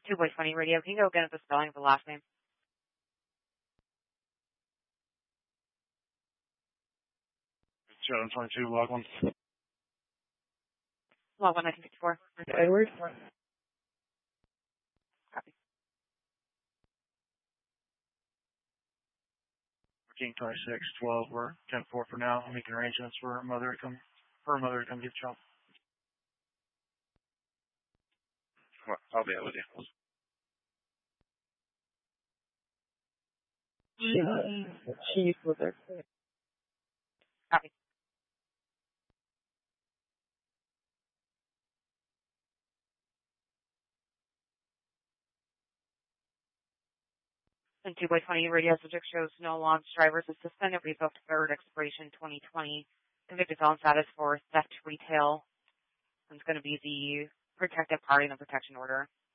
2-Boy 20 radio. Can you go again with the spelling of the last name? 722, log 1. Log 1, 1954. Edward? Copy. 132612, we're 10-4 for now. I'm making arrangements for her mother to come get you. Well, I'll be with you. She's with her. Copy. And 2-Boy 20 radio subject shows no launch. Drivers is suspended, revoked, third expiration 2020. Convicted felon status for theft retail. And it's going to be the protective party in the protection order.